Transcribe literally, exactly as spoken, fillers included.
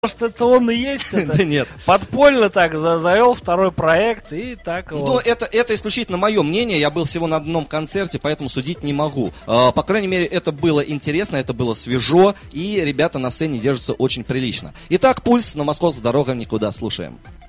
Может, это он и есть? Это Да нет. подпольно так за- завел второй проект и так Ну, вот. это, это исключительно мое мнение, я был всего на одном концерте, поэтому судить не могу. Э, По крайней мере, это было интересно, это было свежо, и ребята на сцене держатся очень прилично. Итак, «Пульс» на московской дорогах никуда, слушаем.